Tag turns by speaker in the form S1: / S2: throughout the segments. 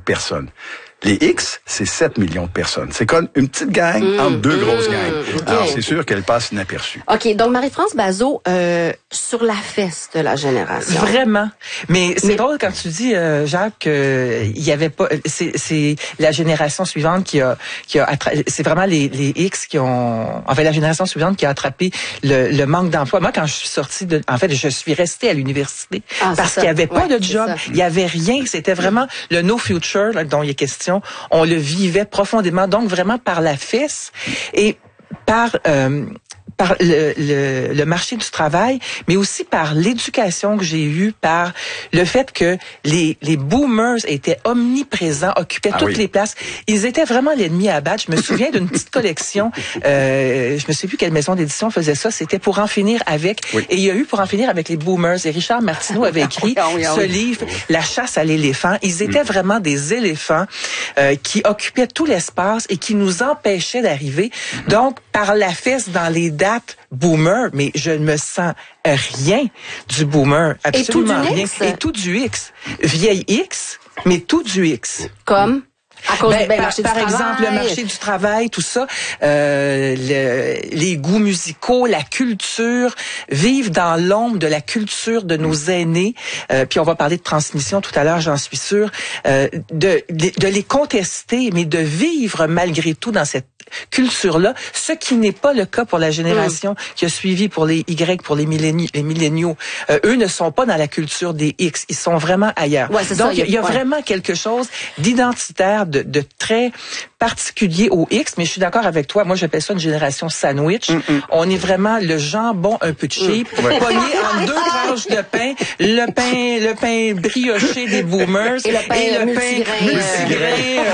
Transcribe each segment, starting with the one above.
S1: personnes. Les X, c'est 7 millions de personnes. C'est comme une petite gang entre deux grosses gangs.
S2: Okay.
S1: Alors, c'est sûr qu'elle passe inaperçue.
S2: OK, donc Marie-France Bazot, sur la fesse de la génération.
S3: Vraiment. Mais c'est drôle quand tu dis, Jacques, il y avait pas... C'est la génération suivante qui a c'est vraiment les X qui ont... En fait, la génération suivante qui a attrapé le manque d'emploi. Moi, quand je suis sortie en fait, je suis restée à l'université parce qu'il y avait pas de job. Il y avait rien. C'était vraiment le no future là, dont il est question. On le vivait profondément, donc vraiment par la fesse et par le marché du travail, mais aussi par l'éducation que j'ai eue, par le fait que les boomers étaient omniprésents, occupaient toutes les places. Ils étaient vraiment l'ennemi à abattre. Je me souviens d'une petite collection, je me sais plus quelle maison d'édition faisait ça, c'était Pour en finir avec. Et il y a eu Pour en finir avec les boomers. Et Richard Martineau avait écrit ce livre, La chasse à l'éléphant. Ils étaient vraiment des éléphants qui occupaient tout l'espace et qui nous empêchaient d'arriver. Donc, par la fesse dans les dates boomer, mais je ne me sens rien du boomer, absolument rien. Et tout du X. Vieille X, mais tout du X.
S2: Comme? À cause du marché du
S3: par
S2: travail.
S3: exemple, le marché du travail, tout ça, les goûts musicaux, la culture, vivre dans l'ombre de la culture de nos aînés. Puis on va parler de transmission tout à l'heure, j'en suis sûre. De les contester, mais de vivre malgré tout dans cette culture-là, ce qui n'est pas le cas pour la génération qui a suivi, pour les Y, pour les milléniaux. Eux ne sont pas dans la culture des X, ils sont vraiment ailleurs.
S2: Ouais,
S3: donc il y a vraiment quelque chose d'identitaire, de très particulier au X, mais je suis d'accord avec toi. Moi, j'appelle ça une génération sandwich. On est vraiment le jambon un peu cheap, pogné en deux tranches de pain, le pain brioché des boomers
S2: et le pain multigrain.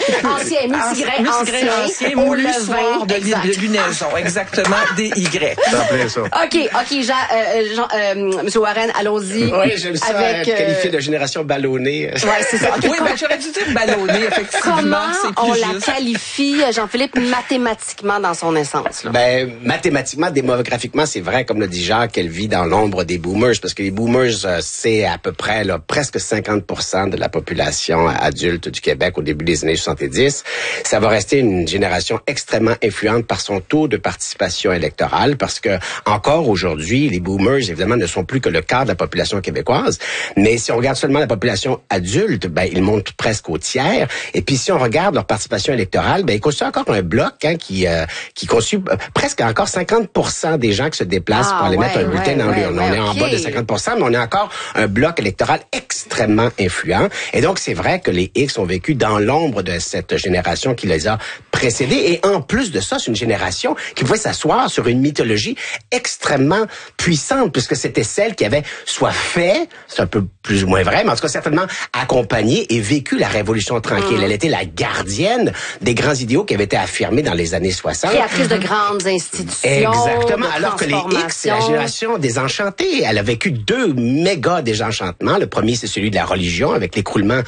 S2: Ancien,
S3: ancien, moulu soir de lunaison, exactement, des Y.
S1: Ça.
S2: OK, Monsieur Warren, allons-y.
S4: Oui, j'aime ça être qualifié de génération ballonnée.
S2: Ouais, c'est ça.
S3: Oui, ben j'aurais dû dire ballonnée, effectivement.
S2: Comment on la qualifie, Jean-Philippe, mathématiquement dans son essence? Là?
S4: Ben, mathématiquement, démographiquement, c'est vrai, comme le dit Jacques, qu'elle vit dans l'ombre des boomers, parce que les boomers, c'est à peu près là, presque 50% de la population adulte du Québec au début des années 70. Ça va rester une génération extrêmement influente par son taux de participation électorale, parce que encore aujourd'hui, les boomers, évidemment, ne sont plus que le quart de la population québécoise. Mais si on regarde seulement la population adulte, ben, ils montent presque au tiers. Et puis, si on regarde leur participation électorale, ben, ils constituent encore un bloc qui constitue presque encore 50% des gens qui se déplacent pour aller mettre un bulletin dans l'urne. On est en bas de 50%, mais on est encore un bloc électoral extrêmement influent. Et donc, c'est vrai que les X ont vécu dans l'ombre de cette génération qui les a précédés. Et en plus de ça, c'est une génération qui pouvait s'asseoir sur une mythologie extrêmement puissante, puisque c'était celle qui avait soit fait, c'est un peu plus ou moins vrai, mais en tout cas certainement accompagné et vécu la Révolution tranquille. Elle était la gardienne des grands idéaux qui avaient été affirmés dans les années 60.
S2: Créatrice de grandes institutions.
S4: Exactement. Alors que les X, c'est la génération désenchantée. Elle a vécu deux méga désenchantements. Le premier, c'est celui de la religion, avec l'écroulement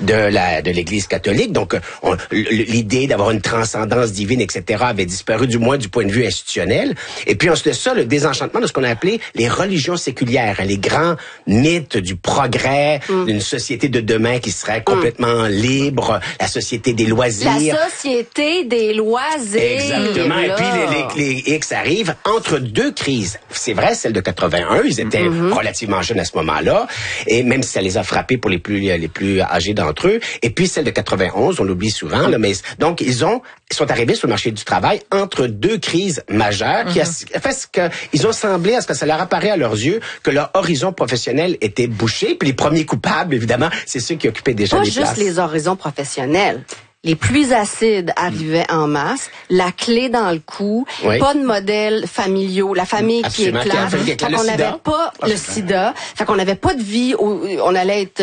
S4: de l'Église catholique. Donc, l'idée d'avoir une transcendance divine, etc., avait disparu, du moins du point de vue institutionnel. Et puis ensuite de ça, le désenchantement de ce qu'on a appelé les religions séculières, les grands mythes du progrès, d'une société de demain qui serait complètement libre, la société des loisirs.
S2: La société des loisirs.
S4: Exactement. Là. Et puis les X arrivent entre deux crises. C'est vrai, celle de 81, ils étaient relativement jeunes à ce moment-là, et même si ça les a frappés pour les plus âgés d'entre eux. Et puis celle de 91, on l'oublie souvent, là, mais donc ils sont arrivés sur le marché du travail entre deux crises majeures qui a fait ce que ils ont semblé à ce que ça leur apparaît à leurs yeux que leur horizon professionnel était bouché. Puis les premiers coupables, évidemment, c'est ceux qui occupaient déjà les places.
S2: Pas juste les horizons professionnels. Les pluies acides arrivaient en masse, la clé dans le cou, pas de modèles familiaux, la famille
S4: absolument,
S2: qui éclate. Fait qu'on n'avait pas le sida, fait qu'on n'avait pas de vie où on allait être,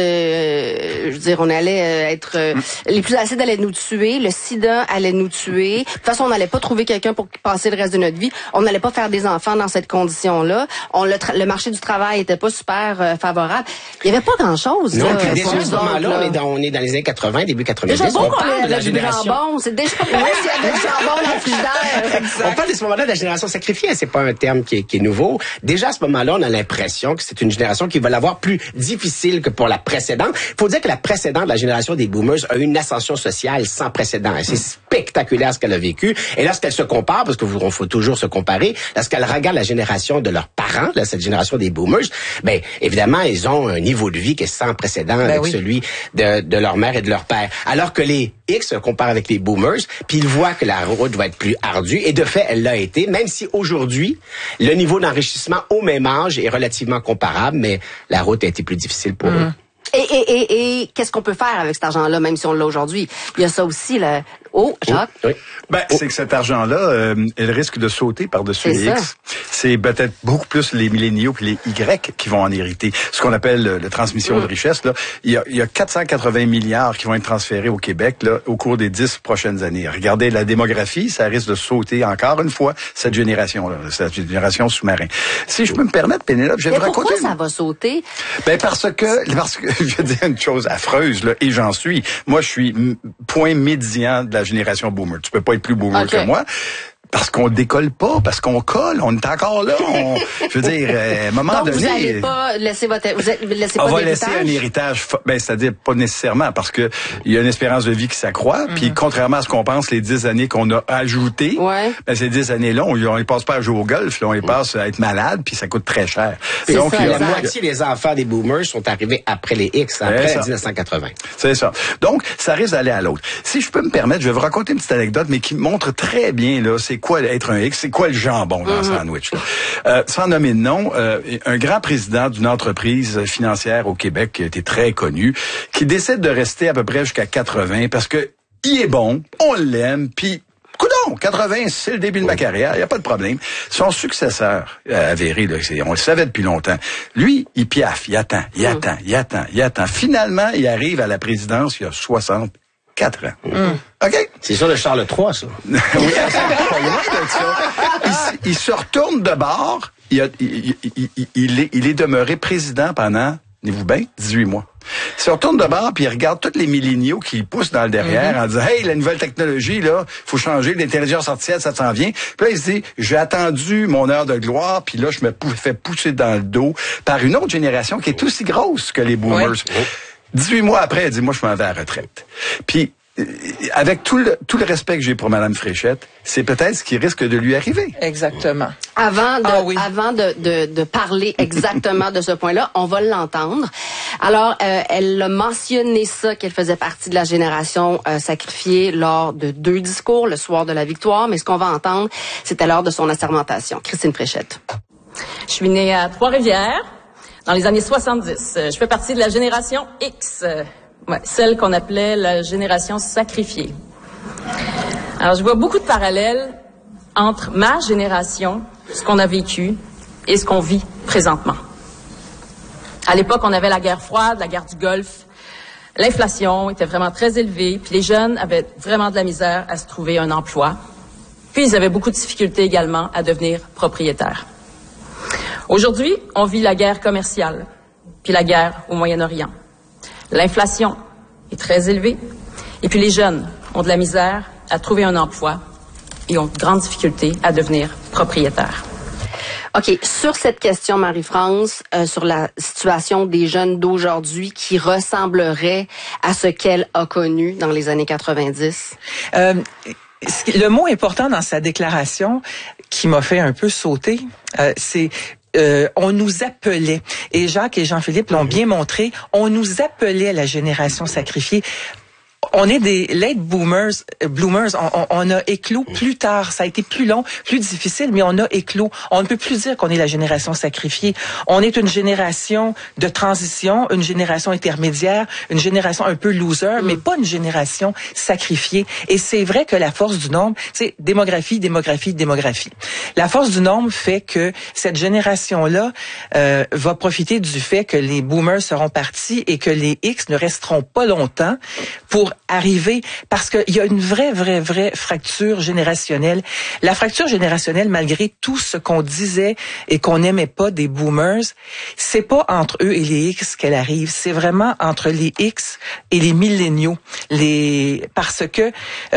S2: les pluies acides allaient nous tuer, le sida allait nous tuer. De toute façon, on n'allait pas trouver quelqu'un pour passer le reste de notre vie. On n'allait pas faire des enfants dans cette condition-là. Le marché du travail était pas super favorable. Il y avait pas grand-chose.
S4: Non, puis dès ce moment-là, on est dans les années 80, début 90. On parle de la génération...
S2: jambon. C'est déjà pas mal s'il y avait du jambon dans le frigidaire.
S4: On parle à ce moment-là de la génération sacrifiée. C'est pas un terme qui est nouveau. Déjà, à ce moment-là, on a l'impression que c'est une génération qui va l'avoir plus difficile que pour la précédente. Il faut dire que la précédente, la génération des boomers, a eu une ascension sociale sans précédent. Et c'est spectaculaire ce qu'elle a vécu. Et lorsqu'elle se compare, parce qu'il faut toujours se comparer, lorsqu'elle regarde la génération de leurs parents, là, cette génération des boomers, ben évidemment, ils ont un niveau de vie qui est sans précédent avec celui de leur mère et de leur père. Alors que les X se comparent avec les boomers, puis ils voient que la route va être plus ardue. Et de fait, elle l'a été, même si aujourd'hui, le niveau d'enrichissement au même âge est relativement comparable, mais la route a été plus difficile pour eux.
S2: Et qu'est-ce qu'on peut faire avec cet argent-là, même si on l'a aujourd'hui? Il y a ça aussi, là. Oh, Jacques?
S1: Oui. Ben, c'est que cet argent-là, elle risque de sauter par-dessus les X. C'est peut-être beaucoup plus les milléniaux et les Y qui vont en hériter. Ce qu'on appelle la transmission de richesse, là. Il y a 480 milliards qui vont être transférés au Québec, là, au cours des 10 prochaines années. Regardez la démographie, ça risque de sauter encore une fois cette génération-là, cette génération sous-marin. Si je peux me permettre, Pénélope, je vais vous raconter...
S2: Pourquoi ça va sauter?
S1: Ben, parce que, je vais dire une chose affreuse, là, et j'en suis. Moi, je suis point médian de la génération boomer. Tu peux pas être plus boomer que moi. Parce qu'on décolle pas, parce qu'on colle, on est encore là. Je veux dire, à un moment donné...
S2: vous n'allez pas laisser
S1: on va laisser un héritage, c'est-à-dire pas nécessairement, parce que il y a une espérance de vie qui s'accroît, puis contrairement à ce qu'on pense, les 10 années qu'on a ajoutées, ben ces 10 années-là, on les passe pas à jouer au golf, là, on les passe à être malade, puis ça coûte très cher.
S4: Donc, la moitié des enfants des boomers sont arrivés après les X, après 1980.
S1: C'est ça. Donc, ça risque d'aller à l'autre. Si je peux me permettre, je vais vous raconter une petite anecdote, mais qui montre très bien, là, c'est quoi être un X, c'est quoi le jambon dans le sandwich, là. Sans nommer de nom, un grand président d'une entreprise financière au Québec qui a été très connu, qui décide de rester à peu près jusqu'à 80 parce que il est bon, on l'aime, puis coudonc, 80, c'est le début de ma carrière, il n'y a pas de problème. Son successeur avéré, là, on le savait depuis longtemps, lui, il piaffe, il attend. Finalement, il arrive à la présidence il y a 64 ans. OK?
S4: C'est sur le Charles III, ça.
S1: Oui, il se retourne de bord. Il est demeuré président pendant, tenez-vous bien, 18 mois. Il se retourne de bord puis il regarde tous les milléniaux qui poussent dans le derrière en disant « Hey, la nouvelle technologie, là, faut changer, l'intelligence artificielle, ça s'en vient. » Puis là, il se dit « J'ai attendu mon heure de gloire, puis là, je me fais pousser dans le dos par une autre génération qui est aussi grosse que les boomers. » 18 mois après, elle dit « Moi, je m'en vais à la retraite. » Puis avec tout le respect que j'ai pour Mme Fréchette, c'est peut-être ce qui risque de lui arriver.
S3: Exactement.
S2: Avant de parler exactement de ce point-là, on va l'entendre. Alors, elle a mentionné ça, qu'elle faisait partie de la génération sacrifiée lors de 2 discours le soir de la victoire, mais ce qu'on va entendre, c'était lors de son assermentation. Christine Fréchette.
S5: Je suis née à Trois-Rivières dans les années 70. Je fais partie de la génération X. Celle qu'on appelait la génération sacrifiée. Alors, je vois beaucoup de parallèles entre ma génération, ce qu'on a vécu, et ce qu'on vit présentement. À l'époque, on avait la guerre froide, la guerre du Golfe. L'inflation était vraiment très élevée, puis les jeunes avaient vraiment de la misère à se trouver un emploi. Puis, ils avaient beaucoup de difficultés également à devenir propriétaires. Aujourd'hui, on vit la guerre commerciale, puis la guerre au Moyen-Orient. L'inflation est très élevée. Et puis les jeunes ont de la misère à trouver un emploi et ont de grandes difficultés à devenir propriétaires.
S2: OK. Sur cette question, Marie-France, sur la situation des jeunes d'aujourd'hui qui ressemblerait à ce qu'elle a connu dans les années 90?
S3: Le mot important dans sa déclaration qui m'a fait un peu sauter, c'est... on nous appelait, et Jacques et Jean-Philippe l'ont bien montré, on nous appelait la génération sacrifiée. On est des late boomers, on a éclos plus tard. Ça a été plus long, plus difficile, mais on a éclos. On ne peut plus dire qu'on est la génération sacrifiée. On est une génération de transition, une génération intermédiaire, une génération un peu loser, mais pas une génération sacrifiée. Et c'est vrai que la force du nombre, c'est démographie. La force du nombre fait que cette génération-là va profiter du fait que les boomers seront partis et que les X ne resteront pas longtemps pour arriver parce qu'il y a une vraie fracture générationnelle. La fracture générationnelle, malgré tout ce qu'on disait et qu'on n'aimait pas des boomers, c'est pas entre eux et les X qu'elle arrive, c'est vraiment entre les X et les milléniaux. Parce que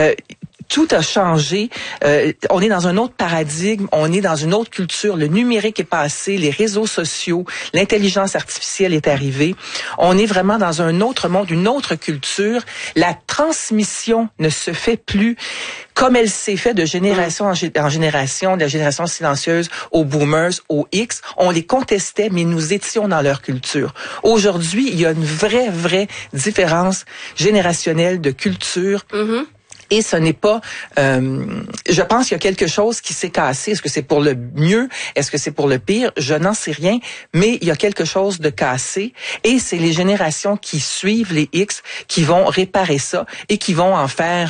S3: tout a changé. On est dans un autre paradigme, on est dans une autre culture. Le numérique est passé, les réseaux sociaux, l'intelligence artificielle est arrivée. On est vraiment dans un autre monde, une autre culture. La transmission ne se fait plus comme elle s'est fait de génération en génération, de la génération silencieuse aux boomers, aux X. On les contestait, mais nous étions dans leur culture. Aujourd'hui, il y a une vraie différence générationnelle de culture. Et ce n'est pas... je pense qu'il y a quelque chose qui s'est cassé. Est-ce que c'est pour le mieux? Est-ce que c'est pour le pire? Je n'en sais rien. Mais il y a quelque chose de cassé. Et c'est les générations qui suivent les X qui vont réparer ça et qui vont en faire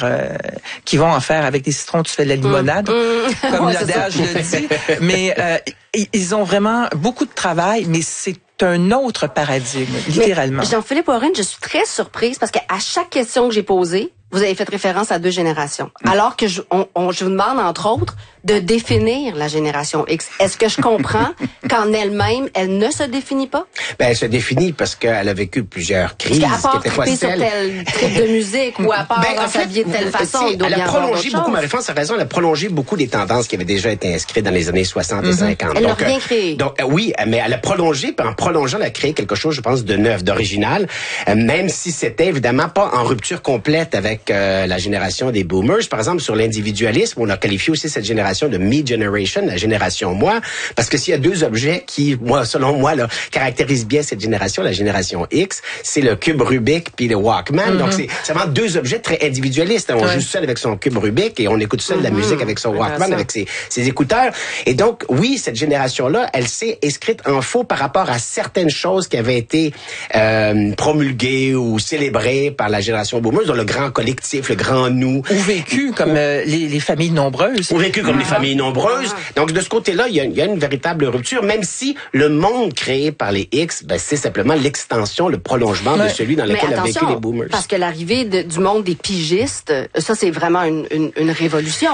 S3: avec des citrons, tu fais de la limonade, comme l'adage le dit. Mais ils ont vraiment beaucoup de travail, mais c'est un autre paradigme, littéralement.
S2: Mais Jean-Philippe Warren, je suis très surprise parce qu'à chaque question que j'ai posée, vous avez fait référence à 2 générations. Alors que je vous demande, entre autres, de définir la génération X. Est-ce que je comprends qu'en elle-même, elle ne se définit pas?
S4: Ben, elle se définit parce qu'elle a vécu plusieurs crises.
S2: Parce qu'à part triper sur tel type de musique ou à part s'habiller de telle façon, il doit bien avoir d'autres choses.
S4: Marie-France a raison, elle a prolongé beaucoup des tendances qui avaient déjà été inscrites dans les années 60 et 50.
S2: Elle n'a rien créé.
S4: Donc, oui, mais elle a prolongé, puis en prolongeant, elle a créé quelque chose, je pense, de neuf, d'original, même si c'était évidemment pas en rupture complète avec la génération des boomers. Par exemple, sur l'individualisme, on a qualifié aussi cette génération de me generation, la génération moi, parce que s'il y a 2 objets qui, selon moi, là, caractérisent bien cette génération, la génération X, c'est le cube Rubik puis le Walkman. Donc, c'est vraiment 2 objets très individualistes. On joue seul avec son cube Rubik et on écoute seul de la musique avec son Walkman, avec ses écouteurs. Et donc, oui, cette génération-là, elle s'est inscrite en faux par rapport à certaines choses qui avaient été promulguées ou célébrées par la génération boomers, dans le grand collectif, le grand nous.
S3: Ou vécu comme les familles nombreuses.
S4: Ou vécu comme les familles nombreuses. Donc, de ce côté-là, il y a une véritable rupture, même si le monde créé par les X, c'est simplement l'extension, le prolongement de celui dans lequel ont vécu les boomers.
S2: Parce que l'arrivée du monde des pigistes, ça, c'est vraiment une révolution.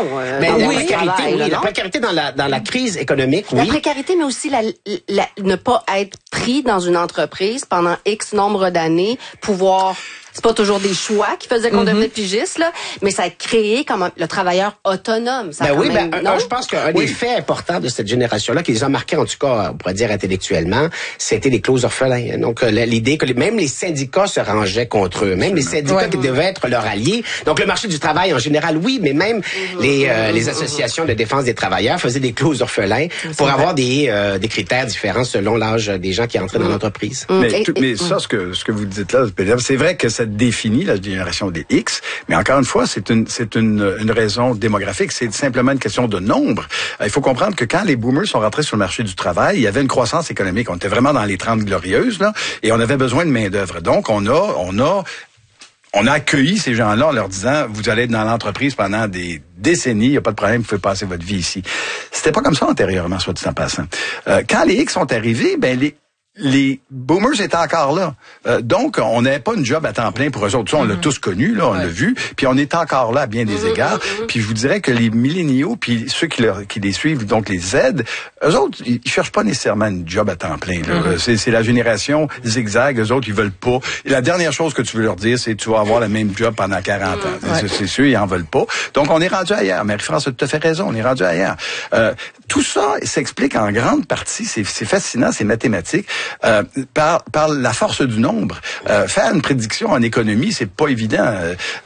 S4: La précarité dans la crise économique,
S2: La précarité, mais aussi ne pas être pris dans une entreprise pendant X nombre d'années, pouvoir... C'est pas toujours des choix qui faisaient qu'on devenait pigiste, là, mais ça a créé comme le travailleur autonome. Ça
S4: je pense qu'un des faits importants de cette génération-là, qui les a marqués, en tout cas, on pourrait dire intellectuellement, c'était les clauses orphelins. Donc, l'idée que même les syndicats se rangeaient contre eux, même les syndicats qui devaient être leurs alliés. Donc, le marché du travail, en général, oui, mais même les associations de défense des travailleurs faisaient des clauses orphelins pour avoir des critères différents selon l'âge des gens qui entraient dans l'entreprise.
S1: Mais ça, ce que vous dites là, c'est vrai que ça définit la génération des X, mais encore une fois, c'est une raison démographique, c'est simplement une question de nombre. Il faut comprendre que quand les boomers sont rentrés sur le marché du travail, il y avait une croissance économique. On était vraiment dans les 30 glorieuses, là, et on avait besoin de main-d'œuvre. Donc, on a accueilli ces gens-là en leur disant, vous allez être dans l'entreprise pendant des décennies, il n'y a pas de problème, vous pouvez passer votre vie ici. C'était pas comme ça antérieurement, soit dit en passant. Quand les X sont arrivés, les boomers étaient encore là. Donc, on n'avait pas une job à temps plein pour eux autres. Ça, on l'a tous connu, là, on l'a vu. Puis on est encore là à bien des égards. Puis je vous dirais que les milléniaux, puis ceux qui les suivent, donc les Z, eux autres, ils cherchent pas nécessairement une job à temps plein. Là. C'est la génération zigzag, eux autres, ils veulent pas. Et la dernière chose que tu veux leur dire, c'est tu vas avoir le même job pendant 40 ans. C'est sûr, ils en veulent pas. Donc, on est rendu ailleurs. Marie-France a tout à fait raison, on est rendu ailleurs. Tout ça s'explique en grande partie, c'est fascinant, c'est mathématique, par la force du nombre. Faire une prédiction en économie, c'est pas évident.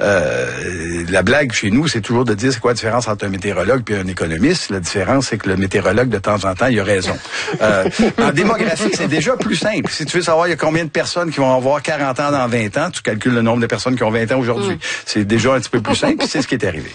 S1: La blague chez nous, c'est toujours de dire c'est quoi la différence entre un météorologue et un économiste. La différence, c'est que le météorologue, de temps en temps, il a raison. En démographie, c'est déjà plus simple. Si tu veux savoir il y a combien de personnes qui vont avoir 40 ans dans 20 ans, tu calcules le nombre de personnes qui ont 20 ans aujourd'hui. C'est déjà un petit peu plus simple, c'est ce qui est arrivé.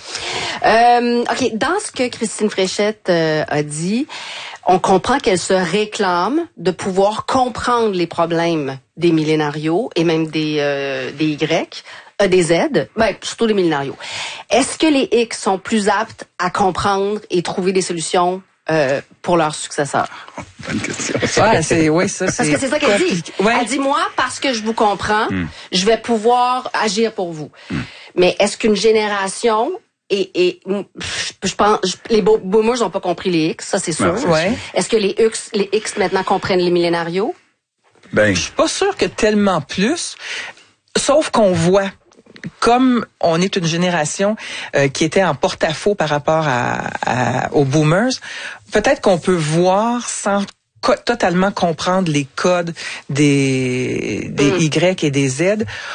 S2: OK, dans ce que Christine Fréchette a dit, on comprend qu'elle se réclame de pouvoir comprendre les problèmes des millénarios et même des Y, des Z, surtout des millénarios. Est-ce que les X sont plus aptes à comprendre et trouver des solutions pour leurs successeurs?
S1: Bonne question.
S2: Parce que c'est ça qu'elle dit. Elle dit, moi, parce que je vous comprends, je vais pouvoir agir pour vous. Mais est-ce qu'une génération et je pense les boomers n'ont pas compris les X, ça c'est sûr.
S3: Ouais.
S2: Est-ce que les X maintenant comprennent les millénarios?
S3: Je suis pas sûre que tellement plus, sauf qu'on voit, comme on est une génération qui était en porte-à-faux par rapport aux boomers, peut-être qu'on peut voir sans totalement comprendre les codes des Y et des Z.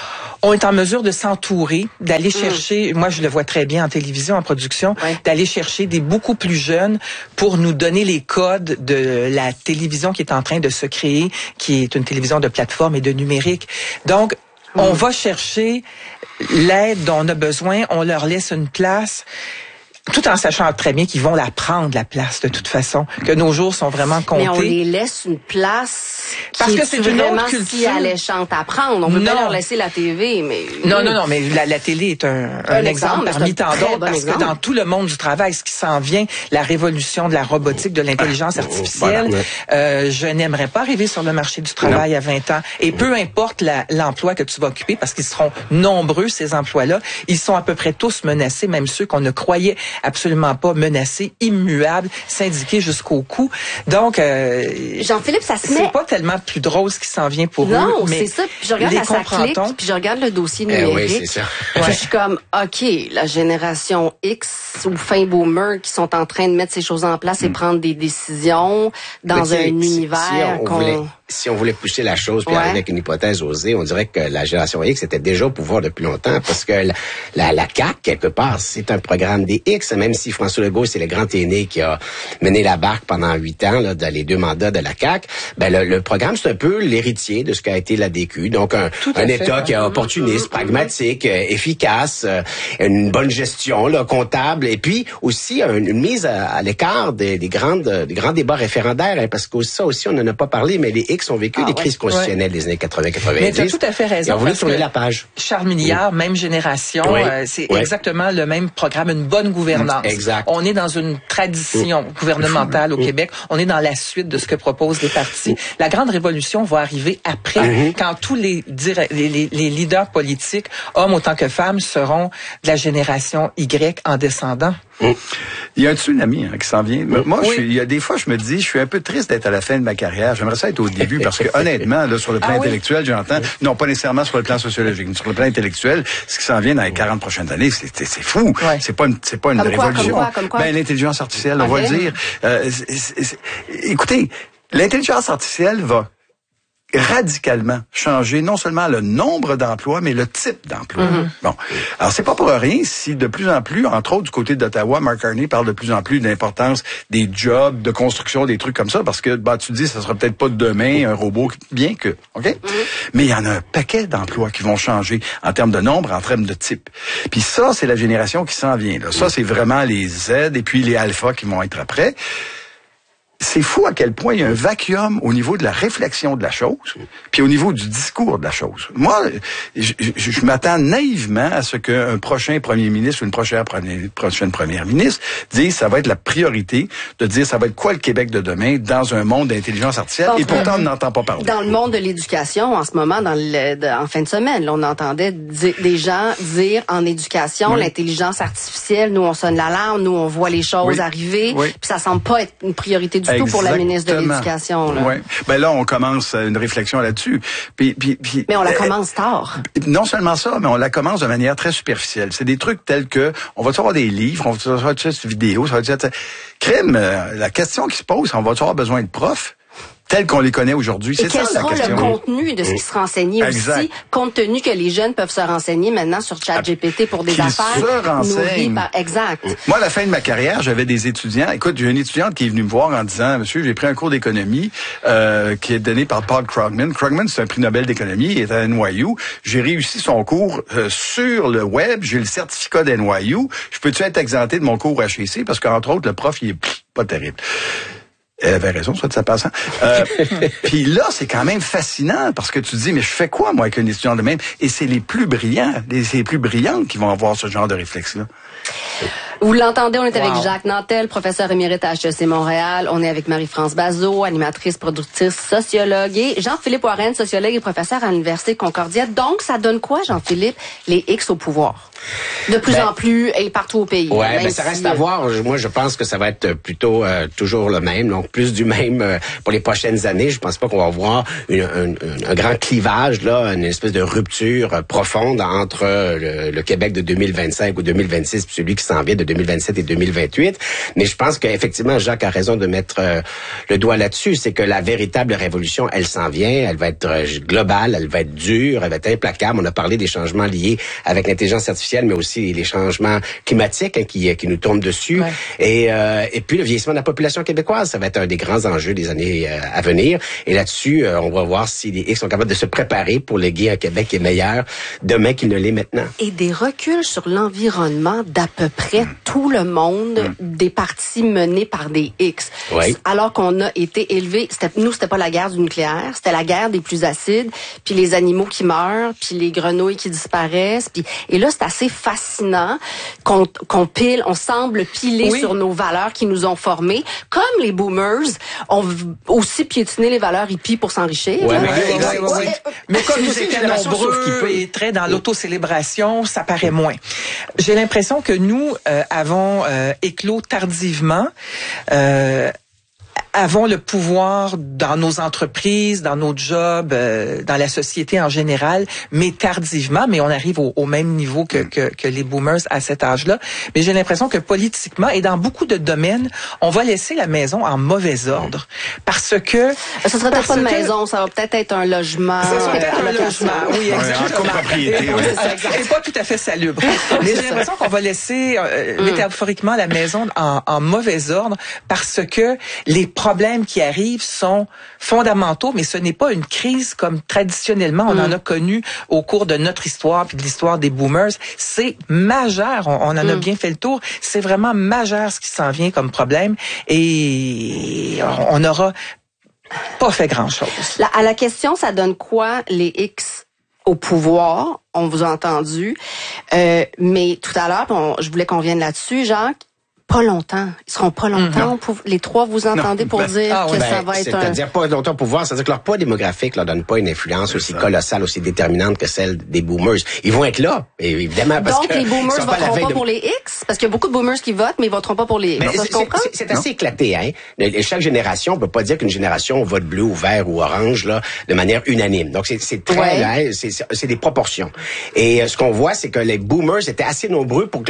S3: On est en mesure de s'entourer, d'aller chercher, moi je le vois très bien en télévision, en production, d'aller chercher des beaucoup plus jeunes pour nous donner les codes de la télévision qui est en train de se créer, qui est une télévision de plateforme et de numérique. Donc, on va chercher l'aide dont on a besoin, on leur laisse une place, tout en sachant très bien qu'ils vont la prendre, la place, de toute façon, que nos jours sont vraiment comptés.
S2: Mais on les laisse une place
S3: parce que c'est une autre culture.
S2: Si alléchante à prendre. On peut pas leur laisser la TV, mais...
S3: Non, mais la télé est un exemple parmi tant d'autres, parce que dans tout le monde du travail, ce qui s'en vient, la révolution de la robotique, de l'intelligence artificielle, je n'aimerais pas arriver sur le marché du travail à 20 ans. Et peu importe l'emploi que tu vas occuper, parce qu'ils seront nombreux, ces emplois-là, ils sont à peu près tous menacés, même ceux qu'on ne croyait absolument pas menacés, immuables, syndiqués jusqu'au cou. Donc,
S2: Jean-Philippe, ça se met...
S3: C'est pas tellement plus drôle ce qui s'en vient pour eux.
S2: Non, c'est ça. Puis je regarde la SACLIC, puis je regarde le dossier numérique.
S4: Oui, c'est ça.
S2: Puis je suis comme, OK, la génération X ou fin boomer qui sont en train de mettre ces choses en place et prendre des décisions dans un univers
S4: si on voulait pousser la chose puis arriver avec une hypothèse osée, on dirait que la génération X était déjà au pouvoir depuis longtemps parce que la CAQ, quelque part, c'est un programme des X, même si François Legault, c'est le grand aîné qui a mené la barque pendant 8 ans, là, dans les 2 mandats de la CAQ. Le programme, c'est un peu l'héritier de ce qu'a été la DQ. Donc, un État qui est opportuniste, pragmatique, efficace, une bonne gestion, là, comptable, et puis aussi une mise à l'écart des grands débats référendaires, hein, parce que ça aussi, on n'en a pas parlé, mais les X ont vécu des crises constitutionnelles des années 80-90.
S3: Mais tu as tout à fait raison.
S4: Ils ont voulu tourner la page.
S3: Charles Milliard, même génération, c'est exactement le même programme, une bonne gouvernance.
S4: Exact.
S3: On est dans une tradition gouvernementale au Québec. On est dans la suite de ce que proposent les partis. La grande révolution va arriver après, quand tous les leaders politiques, hommes autant que femmes, seront de la génération Y en descendant.
S1: Il y a un tsunami qui s'en vient. Moi, il y a des fois, je me dis, je suis un peu triste d'être à la fin de ma carrière. J'aimerais ça être au début parce que honnêtement, là, sur le plan intellectuel, j'entends, non pas nécessairement sur le plan sociologique, mais sur le plan intellectuel, ce qui s'en vient dans les 40 prochaines années, c'est fou. Ouais. C'est pas une révolution.
S2: Comme quoi?
S1: L'intelligence artificielle, on va le dire. Écoutez, l'intelligence artificielle va radicalement changer non seulement le nombre d'emplois, mais le type d'emploi. Bon. Alors, c'est pas pour rien si de plus en plus, entre autres du côté d'Ottawa, Mark Carney parle de plus en plus de l'importance des jobs, de construction, des trucs comme ça, parce que, tu dis, ça sera peut-être pas demain un robot, bien que, OK? Mais il y en a un paquet d'emplois qui vont changer en termes de nombre, en termes de type. Puis ça, c'est la génération qui s'en vient, là. Ça, c'est vraiment les Z et puis les alphas qui vont être après. C'est fou à quel point il y a un vacuum au niveau de la réflexion de la chose, puis au niveau du discours de la chose. Moi, je m'attends naïvement à ce qu'un prochain premier ministre ou une prochaine première ministre dise ça va être la priorité de dire ça va être quoi le Québec de demain dans un monde d'intelligence artificielle, et pourtant on n'entend pas parler.
S2: Dans le monde de l'éducation, en ce moment, en fin de semaine, là, on entendait des gens dire en éducation, l'intelligence artificielle, nous on sonne l'alarme, nous on voit les choses arriver, puis ça semble pas être une priorité du tout pour la ministre de l'Éducation. Là.
S1: Ben là, on commence une réflexion là-dessus. Puis,
S2: mais on la commence tard.
S1: Non seulement ça, mais on la commence de manière très superficielle. C'est des trucs tels que, on va avoir des livres, on va avoir des vidéos, ça va être crime. La question qui se pose, on va avoir besoin de profs tels qu'on les connaît aujourd'hui. C'est ça la question.
S2: Quel sera le contenu de ce qui sera enseigné aussi, compte tenu que les jeunes peuvent se renseigner maintenant sur ChatGPT pour des affaires.
S1: Se renseignent.
S2: Exact.
S1: Moi, à la fin de ma carrière, j'avais des étudiants. Écoute, j'ai une étudiante qui est venue me voir en disant, monsieur, j'ai pris un cours d'économie qui est donné par Paul Krugman. Krugman, c'est un prix Nobel d'économie. Il est à NYU. J'ai réussi son cours sur le web. J'ai le certificat d'NYU. Je peux-tu être exempté de mon cours HEC? Parce qu'entre autres, le prof, il est pas terrible. Elle avait raison, soit de sa passant. Puis là, c'est quand même fascinant parce que tu te dis, mais je fais quoi, moi, avec un étudiant de même? Et c'est les plus brillants, les plus brillantes qui vont avoir ce genre de réflexe-là.
S2: Vous l'entendez, on est avec
S4: Wow.
S2: Jacques Nantel, professeur émérite à HEC Montréal. On est avec Marie-France Bazot, animatrice, productrice, sociologue, et Jean-Philippe Warren, sociologue et professeur à l'Université Concordia. Donc, ça donne quoi, Jean-Philippe, les X au pouvoir? De plus en plus et partout au pays.
S4: Ouais, mais ça reste à voir. Moi, je pense que ça va être plutôt toujours le même, donc plus du même pour les prochaines années. Je pense pas qu'on va voir un grand clivage, là, une espèce de rupture profonde entre le Québec de 2025 ou 2026 puis celui qui s'en vient de 2027 et 2028. Mais je pense qu'effectivement, Jacques a raison de mettre le doigt là-dessus. C'est que la véritable révolution, elle s'en vient. Elle va être globale, elle va être dure, elle va être implacable. On a parlé des changements liés avec l'intelligence artificielle, mais aussi les changements climatiques qui nous tombent dessus.
S3: Ouais.
S4: Et puis le vieillissement de la population québécoise, ça va être un des grands enjeux des années à venir. Et là-dessus, on va voir si les X sont capables de se préparer pour léguer un Québec qui est meilleur demain qu'il ne l'est maintenant.
S2: Et des reculs sur l'environnement d'à peu près tout le monde, des partis menés par des X.
S4: Oui.
S2: Alors qu'on a été élevés, c'était pas la guerre du nucléaire, c'était la guerre des plus acides, puis les animaux qui meurent, puis les grenouilles qui disparaissent, et là c'est assez fascinant qu'on pile, on semble piler sur nos valeurs qui nous ont formés, comme les boomers ont aussi piétiné les valeurs hippies pour s'enrichir.
S4: Ouais,
S3: Mais comme nous
S1: C'est une
S3: étions
S1: génération sauf qui
S3: nombreux
S1: peut.
S3: et très dans l'autocélébration, ça paraît moins. J'ai l'impression que nous avons éclos tardivement. Avons le pouvoir dans nos entreprises, dans nos jobs, dans la société en général, mais tardivement, mais on arrive au même niveau que les boomers à cet âge-là. Mais j'ai l'impression que politiquement et dans beaucoup de domaines, on va laisser la maison en mauvais ordre. Parce que...
S2: Ça serait peut-être pas une maison, ça va peut-être être un logement.
S3: Ça serait peut-être un
S2: location.
S3: logement, oui, exactement.
S1: en copropriété, oui.
S3: Et pas tout à fait salubre. Mais j'ai l'impression qu'on va laisser métaphoriquement la maison en mauvais ordre parce que les problèmes qui arrivent sont fondamentaux, mais ce n'est pas une crise comme traditionnellement on en a connu au cours de notre histoire puis de l'histoire des boomers. C'est majeur. On en a bien fait le tour. C'est vraiment majeur ce qui s'en vient comme problème et on n'aura pas fait grand-chose.
S2: À la question, ça donne quoi les X au pouvoir? On vous a entendu. Mais tout à l'heure, je voulais qu'on vienne là-dessus, Jacques. Pas longtemps. Ils seront pas longtemps. Les trois, vous entendez pour dire que ça va être
S4: c'est-à-dire pas longtemps pour voir, c'est-à-dire que leur poids démographique leur donne pas une influence aussi colossale, aussi déterminante que celle des boomers. Ils vont être là, évidemment, parce
S2: donc
S4: que
S2: les boomers
S4: ils sont pas à la
S2: voteront
S4: veille
S2: pas
S4: de...
S2: pour les X? Parce qu'il y a beaucoup de boomers qui votent, mais ils voteront pas pour les X.
S4: Mais
S2: Ça se comprend?
S4: c'est assez éclaté, hein. Chaque génération, on peut pas dire qu'une génération vote bleu ou vert ou orange, là, de manière unanime. Donc, c'est très, là, c'est des proportions. Et ce qu'on voit, c'est que les boomers étaient assez nombreux pour que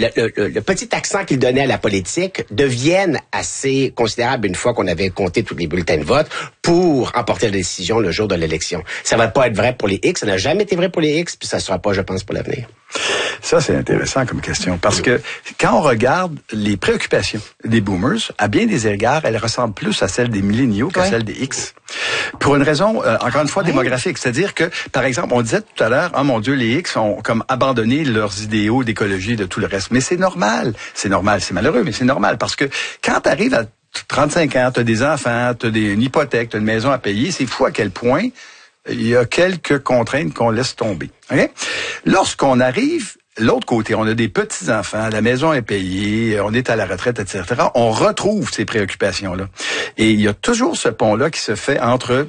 S4: le petit accent qu'ils donnaient à la politique devienne assez considérable une fois qu'on avait compté tous les bulletins de vote pour emporter la décision le jour de l'élection. Ça va pas être vrai pour les X, ça n'a jamais été vrai pour les X, puis ça sera pas, je pense, pour l'avenir.
S1: Ça, c'est intéressant comme question, parce que quand on regarde les préoccupations des boomers, à bien des égards, elles ressemblent plus à celles des milléniaux qu'à celles des X. Pour une raison, encore une fois, démographique. C'est-à-dire que, par exemple, on disait tout à l'heure, oh mon Dieu, les X ont comme abandonné leurs idéaux d'écologie et de tout le reste. Mais c'est normal. C'est normal. C'est malheureux, mais c'est normal. Parce que quand tu arrives à 35 ans, tu as des enfants, tu as une hypothèque, tu as une maison à payer, c'est fou à quel point il y a quelques contraintes qu'on laisse tomber. Okay? Lorsqu'on arrive l'autre côté, on a des petits-enfants, la maison est payée, on est à la retraite, etc. On retrouve ces préoccupations-là. Et il y a toujours ce pont-là qui se fait entre,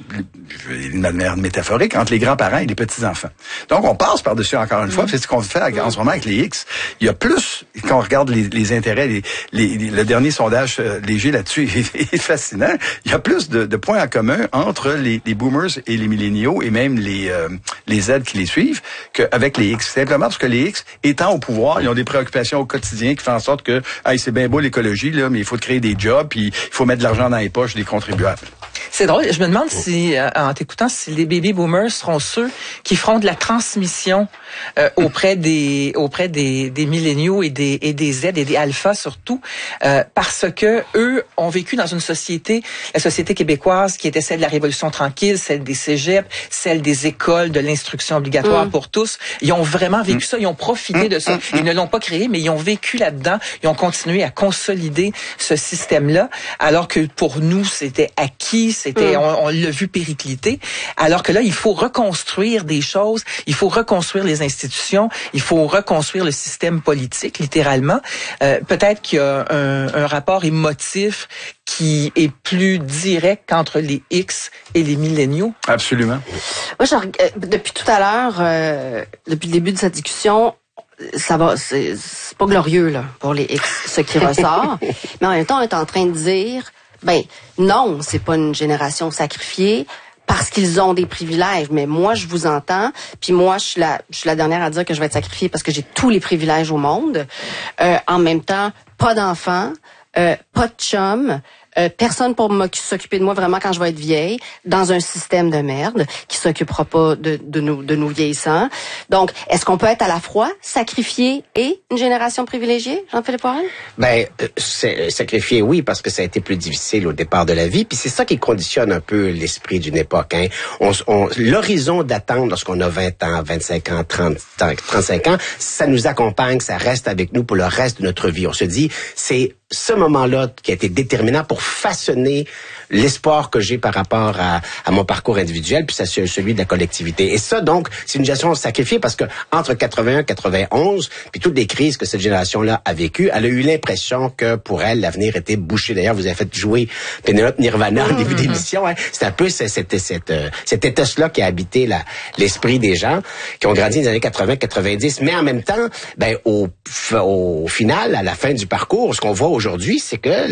S1: de manière métaphorique, entre les grands-parents et les petits-enfants. Donc, on passe par-dessus encore une fois, c'est ce qu'on fait en ce moment avec les X. Il y a plus, quand on regarde les intérêts, le dernier sondage léger là-dessus est fascinant, il y a plus de points en commun entre les boomers et les milléniaux et même les Z qui les suivent qu'avec les X. Simplement parce que les X, étant au pouvoir, ils ont des préoccupations au quotidien qui font en sorte que c'est bien beau l'écologie, là, mais il faut créer des jobs, puis il faut mettre de l'argent dans les poches des contribuables.
S3: C'est drôle, je me demande si, en t'écoutant, si les baby boomers seront ceux qui feront de la transmission auprès des milléniaux et des Z et des alphas surtout, parce que eux ont vécu dans une société, la société québécoise qui était celle de la Révolution tranquille, celle des cégeps, celle des écoles, de l'instruction obligatoire pour tous. Ils ont vraiment vécu ça, ils ont profité profité de ça. Ils ne l'ont pas créé, mais ils ont vécu là-dedans. Ils ont continué à consolider ce système-là, alors que pour nous, c'était acquis, on l'a vu péricliter. Alors que là, il faut reconstruire des choses, il faut reconstruire les institutions, il faut reconstruire le système politique, littéralement. Peut-être qu'il y a un rapport émotif qui est plus direct qu'entre les X et les milléniaux.
S1: Absolument.
S2: Moi, depuis tout à l'heure, depuis le début de cette discussion, ça va, c'est pas glorieux là pour les X, ce qui ressort. Mais en même temps, on est en train de dire, non, c'est pas une génération sacrifiée parce qu'ils ont des privilèges. Mais moi, je vous entends, puis moi, je suis la dernière à dire que je vais être sacrifiée parce que j'ai tous les privilèges au monde. En même temps, pas d'enfants, pas de chum, personne pour s'occuper de moi vraiment quand je vais être vieille, dans un système de merde qui s'occupera pas de nous vieillissants. Donc, est-ce qu'on peut être à la fois sacrifié et une génération privilégiée, Jean-Philippe Warren?
S4: Sacrifié, oui, parce que ça a été plus difficile au départ de la vie, puis c'est ça qui conditionne un peu l'esprit d'une époque. Hein. L'horizon d'attendre lorsqu'on a 20 ans, 25 ans, 35 ans, ça nous accompagne, ça reste avec nous pour le reste de notre vie. On se dit, c'est ce moment-là qui a été déterminant pour façonner l'espoir que j'ai par rapport à mon parcours individuel, puis celui de la collectivité. Et ça, donc, c'est une génération sacrifiée parce que entre 81 et 91, puis toutes les crises que cette génération-là a vécues, elle a eu l'impression que pour elle, l'avenir était bouché. D'ailleurs, vous avez fait jouer Penelope Nirvana au début d'émission. Hein. C'est un peu cet éthos-là qui a habité l'esprit des gens qui ont grandi dans les années 80-90. Mais en même temps, au final, à la fin du parcours, ce qu'on voit aujourd'hui, c'est que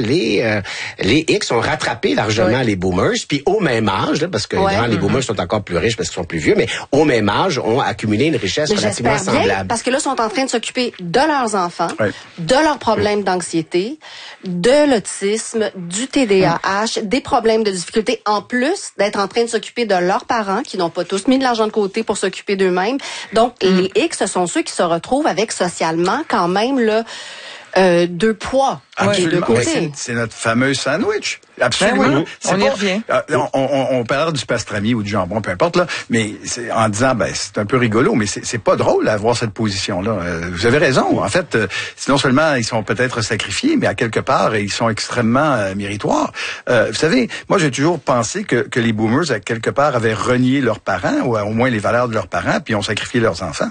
S4: les X ont rattrapé largement les boomers, puis au même âge, là, parce que évidemment, les boomers sont encore plus riches parce qu'ils sont plus vieux, mais au même âge, ont accumulé une richesse relativement semblable.
S2: Bien, parce que là, ils sont en train de s'occuper de leurs enfants, de leurs problèmes d'anxiété, de l'autisme, du TDAH, des problèmes de difficulté, en plus d'être en train de s'occuper de leurs parents qui n'ont pas tous mis de l'argent de côté pour s'occuper d'eux-mêmes. Donc, les X, ce sont ceux qui se retrouvent avec socialement quand même là, deux poids et deux côtés.
S1: C'est notre fameux sandwich. Absolument.
S3: Oui, on y revient.
S1: On parlera du pastrami ou du jambon, peu importe, là, mais en disant, c'est un peu rigolo, mais c'est pas drôle d'avoir cette position-là. Vous avez raison. En fait, non seulement ils sont peut-être sacrifiés, mais à quelque part, ils sont extrêmement méritoires. Vous savez, moi, j'ai toujours pensé que les boomers, à quelque part, avaient renié leurs parents, ou au moins les valeurs de leurs parents, puis ont sacrifié leurs enfants.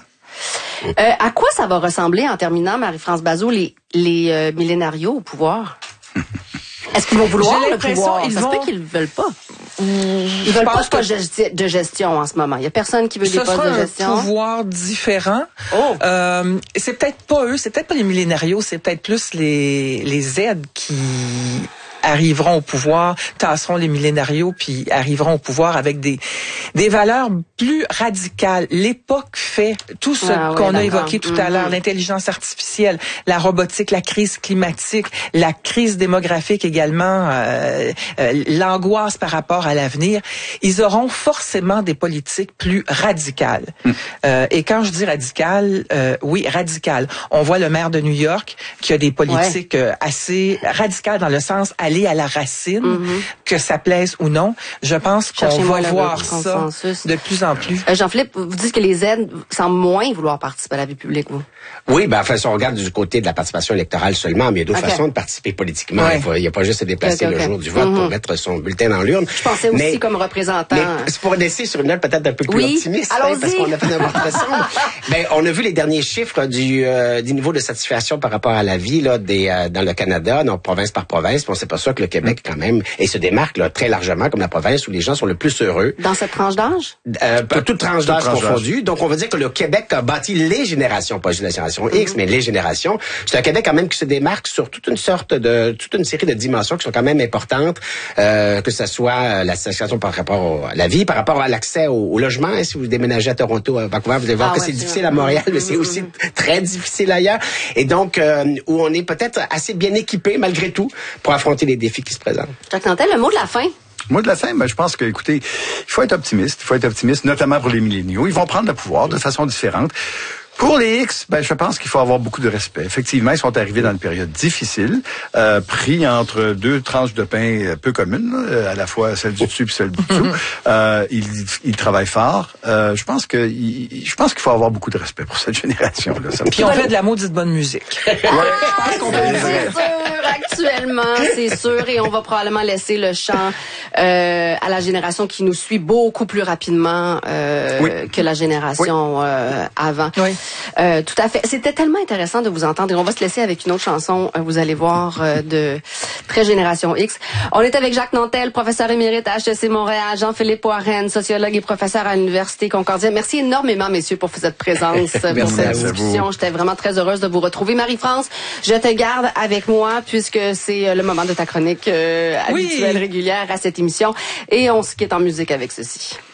S2: À quoi ça va ressembler, en terminant, Marie-France Bazot, les millénarios au pouvoir? Est-ce qu'ils vont vouloir le pouvoir? Ça se peut qu'ils ne veulent pas. Ils veulent pas de poste de gestion en ce moment. Il y a personne qui veut des postes de gestion.
S3: Ce sera un pouvoir différent. C'est peut-être pas eux, c'est peut-être pas les millénarios, c'est peut-être plus les Z qui arriveront au pouvoir, tasseront les millénarios, puis arriveront au pouvoir avec des valeurs plus radicales. L'époque fait tout ce qu'on a évoqué tout à l'heure, l'intelligence artificielle, la robotique, la crise climatique, la crise démographique également, l'angoisse par rapport à l'avenir. Ils auront forcément des politiques plus radicales. Et quand je dis radicales, oui, radicales. On voit le maire de New York qui a des politiques assez radicales dans le sens aller à la racine, que ça plaise ou non. Je pense qu'on va voir ça de plus en plus.
S2: Jean-Philippe, vous dites que les Z semblent moins vouloir participer à la vie publique, vous?
S4: Oui, si on regarde du côté de la participation électorale seulement, mais il y a d'autres façons de participer politiquement. Il n'y a pas juste à se déplacer le jour du vote pour mettre son bulletin dans l'urne.
S2: Je pensais aussi comme représentant.
S4: Mais c'est pour laisser sur une note peut-être un peu plus optimiste, parce qu'on a fait un portrait sombre. On a vu les derniers chiffres du niveau de satisfaction par rapport à la vie là, dans le Canada, donc province par province. On s'aperçoit que le Québec, quand même, et se démarque là, très largement comme la province où les gens sont le plus heureux.
S2: Dans cette tranche d'âge?
S4: Toute tranche d'âge confondue. Donc, on va dire que le Québec a bâti les générations, pas la génération X, mais les générations. C'est un Québec quand même qui se démarque sur toute une série de dimensions qui sont quand même importantes, que ce soit la situation par rapport à la vie, par rapport à l'accès au logement. Hein, si vous déménagez à Toronto, à Vancouver, vous allez voir que c'est difficile à Montréal, mais c'est aussi très difficile ailleurs. Et donc, où on est peut-être assez bien équipé, malgré tout, pour affronter les défis qui se présentent.
S2: Jacques Nantel, le mot de la fin.
S1: Moi, de la fin, je pense que, écoutez, il faut être optimiste, notamment pour les milléniaux. Ils vont prendre le pouvoir de façon différente. Pour les X, je pense qu'il faut avoir beaucoup de respect. Effectivement, ils sont arrivés dans une période difficile, pris entre deux tranches de pain peu communes, à la fois celle du dessus et celle du dessous. Ils travaillent fort. Je pense qu'il faut avoir beaucoup de respect pour cette génération-là.
S3: Puis on fait de la maudite bonne musique.
S2: Je pense qu'on peut le dire. Actuellement, c'est sûr, et on va probablement laisser le champ à la génération qui nous suit beaucoup plus rapidement que la génération avant.
S3: Oui.
S2: Tout à fait. C'était tellement intéressant de vous entendre et on va se laisser avec une autre chanson, vous allez voir, de très Génération X. On est avec Jacques Nantel, professeur émérite à HEC Montréal, Jean-Philippe Warren, sociologue et professeur à l'Université Concordia. Merci énormément, messieurs, pour cette présence, pour cette discussion. J'étais vraiment très heureuse de vous retrouver. Marie-France, je te garde avec moi puisque c'est le moment de ta chronique habituelle, régulière à cette émission. Et on se quitte en musique avec ceci.